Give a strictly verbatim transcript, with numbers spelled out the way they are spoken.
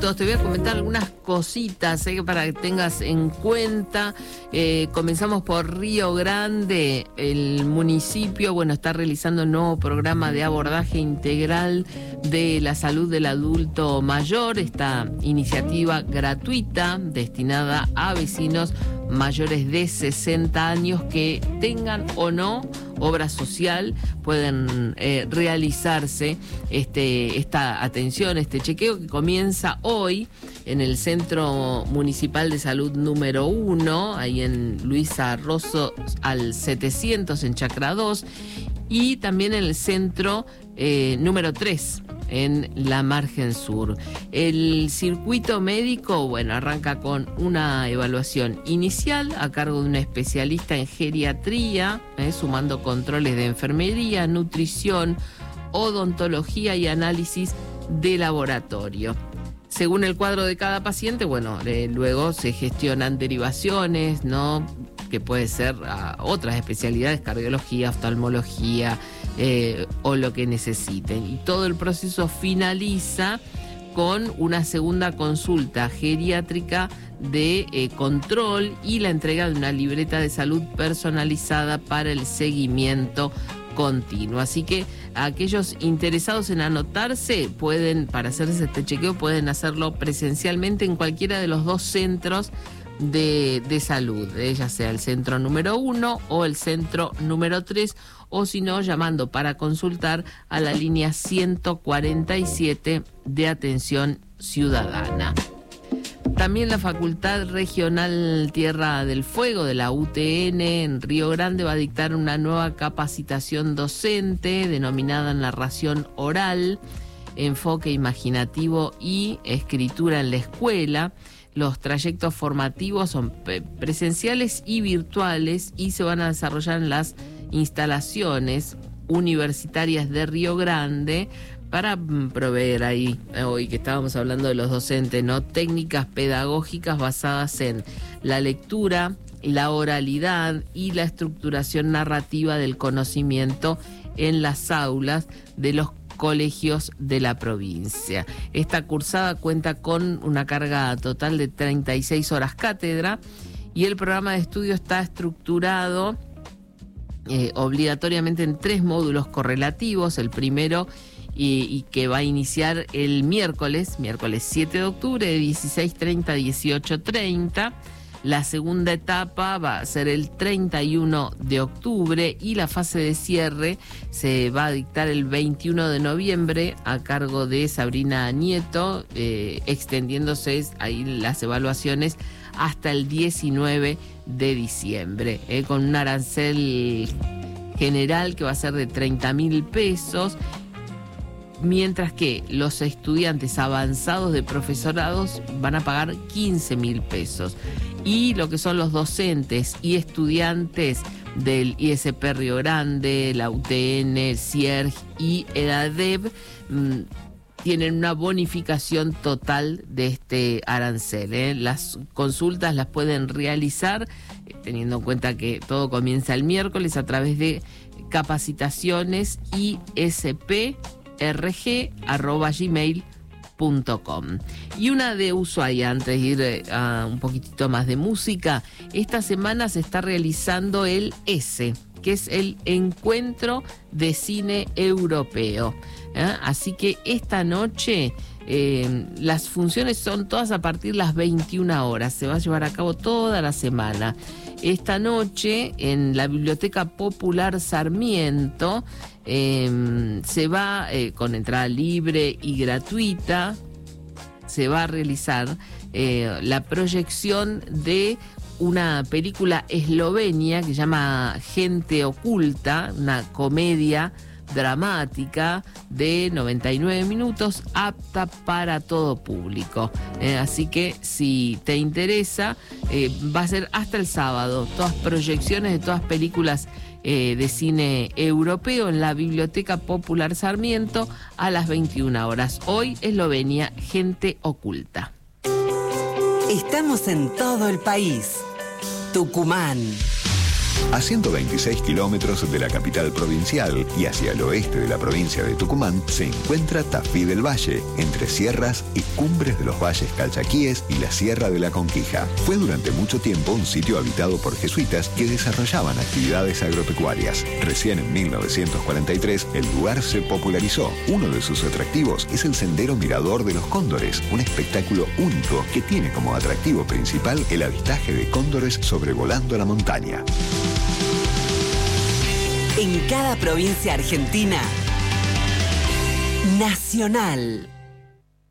Te voy a comentar algunas cositas eh, para que tengas en cuenta. Eh, comenzamos por Río Grande. El municipio, bueno, está realizando un nuevo programa de abordaje integral de la salud del adulto mayor. Esta iniciativa gratuita destinada a vecinos mayores de sesenta años que tengan o no obra social, pueden eh, realizarse este, esta atención, este chequeo que comienza hoy en el Centro Municipal de Salud número uno, ahí en Luisa Rosso al setecientos en Chacra dos, y también en el Centro eh, número tres, en la margen sur. El circuito médico, bueno, arranca con una evaluación inicial a cargo de un especialista en geriatría, eh, sumando controles de enfermería, nutrición, odontología y análisis de laboratorio. Según el cuadro de cada paciente, bueno, eh, luego se gestionan derivaciones, ¿no?, que puede ser a otras especialidades, cardiología, oftalmología, eh, o lo que necesiten. Y todo el proceso finaliza con una segunda consulta geriátrica de eh, control y la entrega de una libreta de salud personalizada para el seguimiento continuo. Así que aquellos interesados en anotarse pueden, para hacerse este chequeo, pueden hacerlo presencialmente en cualquiera de los dos centros de, de salud, eh, ya sea el centro número uno o el centro número tres, o si no, llamando para consultar a la línea ciento cuarenta y siete de atención ciudadana. También la Facultad Regional Tierra del Fuego de la U T N en Río Grande va a dictar una nueva capacitación docente denominada narración oral, enfoque imaginativo y escritura en la escuela. Los trayectos formativos son presenciales y virtuales y se van a desarrollar en las instalaciones universitarias de Río Grande para proveer ahí, hoy que estábamos hablando de los docentes, ¿no?, técnicas pedagógicas basadas en la lectura, la oralidad y la estructuración narrativa del conocimiento en las aulas de los colegios de la provincia. Esta cursada cuenta con una carga total de treinta y seis horas cátedra y el programa de estudio está estructurado eh, obligatoriamente en tres módulos correlativos. El primero y, y que va a iniciar el miércoles, miércoles siete de octubre de dieciséis treinta a dieciocho treinta. La segunda etapa va a ser el treinta y uno de octubre y la fase de cierre se va a dictar el veintiuno de noviembre a cargo de Sabrina Nieto, eh, extendiéndose ahí las evaluaciones hasta el diecinueve de diciembre, eh, con un arancel general que va a ser de treinta mil pesos, mientras que los estudiantes avanzados de profesorados van a pagar quince mil pesos. Y lo que son los docentes y estudiantes del I S P Río Grande, la U T N, el CIERG y el ADEB mmm, tienen una bonificación total de este arancel, ¿eh? Las consultas las pueden realizar, eh, teniendo en cuenta que todo comienza el miércoles, a través de capacitaciones i s p r g arroba gmail punto com. Y una de Ushuaia, antes de ir eh, a un poquitito más de música, esta semana se está realizando el E S E, que es el Encuentro de Cine Europeo. ¿eh? Así que esta noche eh, las funciones son todas a partir de las veintiuna horas, se va a llevar a cabo toda la semana. Esta noche en la Biblioteca Popular Sarmiento eh, se va, eh, con entrada libre y gratuita, se va a realizar eh, la proyección de una película eslovenia que se llama Gente Oculta, una comedia dramática de noventa y nueve minutos, apta para todo público. Eh, así que si te interesa, eh, va a ser hasta el sábado. Todas proyecciones de todas películas eh, de cine europeo en la Biblioteca Popular Sarmiento a las veintiuna horas. Hoy, Eslovenia, Gente Oculta. Estamos en todo el país. Tucumán. A ciento veintiséis kilómetros de la capital provincial y hacia el oeste de la provincia de Tucumán se encuentra Tafí del Valle, entre sierras y cumbres de los valles calchaquíes y la Sierra de la Conquija. Fue durante mucho tiempo un sitio habitado por jesuitas que desarrollaban actividades agropecuarias. Recién en mil novecientos cuarenta y tres el lugar se popularizó. Uno de sus atractivos es el Sendero Mirador de los Cóndores, un espectáculo único que tiene como atractivo principal el avistaje de cóndores sobrevolando la montaña. En cada provincia argentina, Nacional.